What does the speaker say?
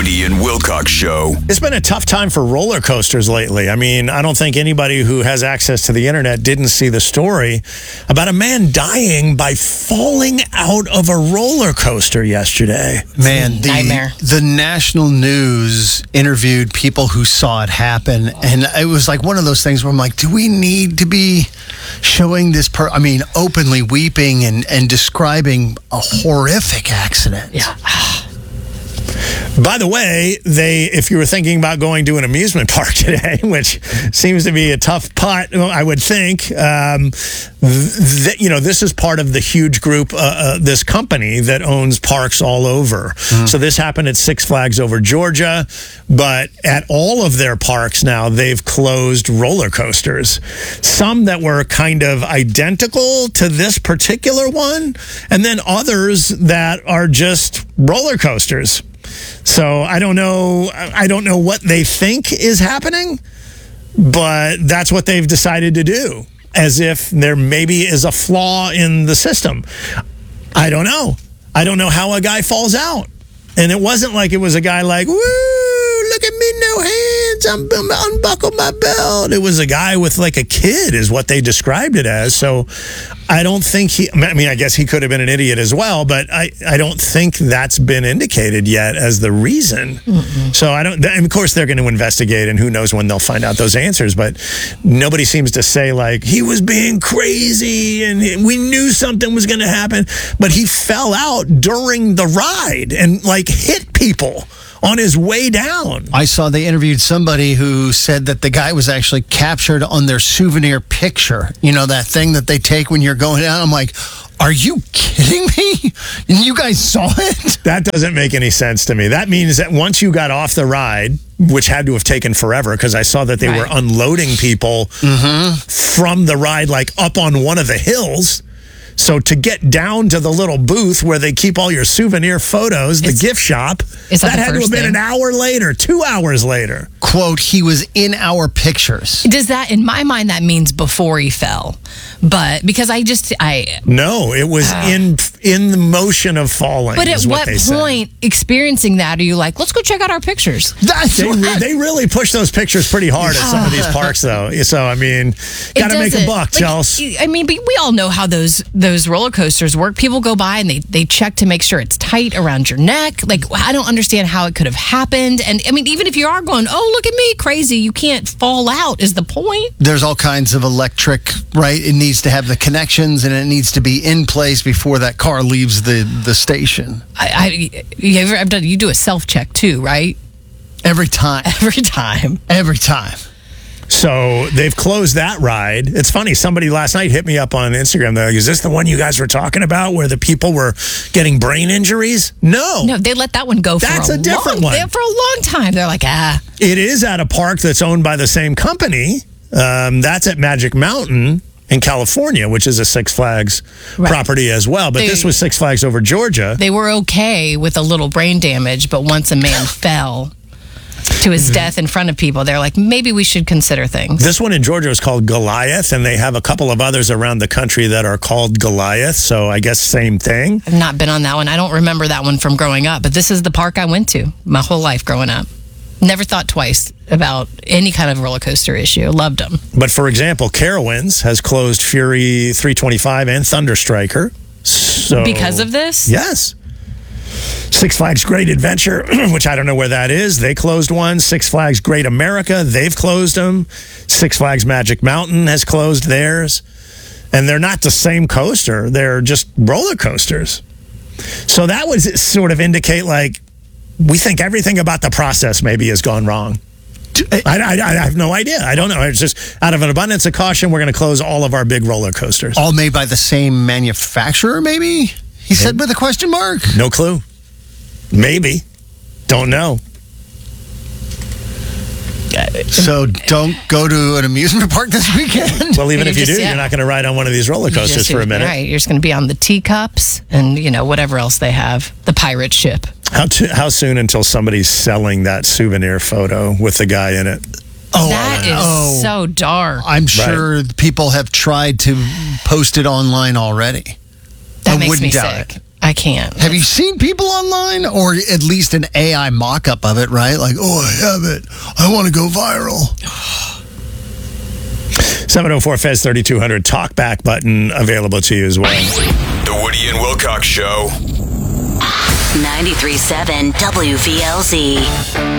Beatty and Wilcox Show. It's been a tough time for roller coasters lately. I mean, I don't think anybody who has access to the internet didn't see the story about a man dying by falling out of a roller coaster yesterday. Man, Nightmare. The national news interviewed people who saw it happen, and it was like one of those things where I'm like, do we need to be showing this openly weeping and describing a horrific accident? Yeah. By the way, if you were thinking about going to an amusement park today, which seems to be a tough putt, I would think, this is part of the huge group, this company that owns parks all over. So this happened at Six Flags Over Georgia, but at all of their parks now, they've closed roller coasters. Some that were kind of identical to this particular one, and then others that are just roller coasters. So I don't know what they think is happening, but that's what they've decided to do, as if there maybe is a flaw in the system. I don't know. I don't know how a guy falls out. And it wasn't like it was a guy like, woo, look at me, no hands, I'm unbuckle my belt. It was a guy with like a kid is what they described it as. So I don't think I guess he could have been an idiot as well, but I don't think that's been indicated yet as the reason. So and of course they're going to investigate, and who knows when they'll find out those answers, but nobody seems to say like he was being crazy and we knew something was going to happen, but he fell out during the ride and like hit people on his way down. I saw they interviewed somebody who said that the guy was actually captured on their souvenir picture. You know, that thing that they take when you're going down? I'm like, are you kidding me? You guys saw it? That doesn't make any sense to me. That means that once you got off the ride, which had to have taken forever, because I saw that they were unloading people from the ride, like up on one of the hills. So to get down to the little booth where they keep all your souvenir photos, the gift shop, that had to have been an hour later, 2 hours later. Quote, he was in our pictures. Does that, in my mind, that means before he fell? But because No, it was in the motion of falling. But at what point, experiencing that, are you like, let's go check out our pictures? They really push those pictures pretty hard at some of these parks, though. So, I mean, got to make a buck, Chelsea. I mean, but we all know how those roller coasters work. People go by and they check to make sure it's tight around your neck. Like, I don't understand how it could have happened. And I mean, even if you are going, oh, look at me, crazy, you can't fall out is the point. There's all kinds of electric, right? It needs to have the connections and it needs to be in place before that car leaves the station. You do a self-check too, right? Every time. So they've closed that ride. It's funny, somebody last night hit me up on Instagram. They're like, is this the one you guys were talking about where the people were getting brain injuries? No, they let that one go for a different one. For a long time. They're like, It is at a park that's owned by the same company. That's at Magic Mountain in California, which is a Six Flags property as well. But this was Six Flags Over Georgia. They were okay with a little brain damage, but once a man fell to his death in front of people, they're like, maybe we should consider things. This one in Georgia is called Goliath, and they have a couple of others around the country that are called Goliath, so I guess same thing. I've not been on that one. I don't remember that one from growing up, but this is the park I went to my whole life growing up. Never thought twice about any kind of roller coaster issue. Loved them. But for example, Carowinds has closed Fury 325 and Thunder Striker. So, because of this? Yes. Six Flags Great Adventure, which I don't know where that is, they closed one. Six Flags Great America, they've closed them. Six Flags Magic Mountain has closed theirs. And they're not the same coaster. They're just roller coasters. So that would sort of indicate, like, we think everything about the process maybe has gone wrong. I have no idea. I don't know. It's just out of an abundance of caution, we're going to close all of our big roller coasters. All made by the same manufacturer, maybe? He said with a question mark? No clue. Maybe. Don't know. So don't go to an amusement park this weekend? Well, even if you do, you're not going to ride on one of these roller coasters for a minute. Right. You're just going to be on the teacups and, whatever else they have. The pirate ship. How soon until somebody's selling that souvenir photo with the guy in it? That is so dark. I'm sure people have tried to post it online already. That makes me sick. I can't. Have you seen people online, or at least an AI mock-up of it, right? Like, oh, I have it. I want to go viral. 704-FEZ 3200 talkback button available to you as well. The Woody and Wilcox Show. 93.7 WVLZ.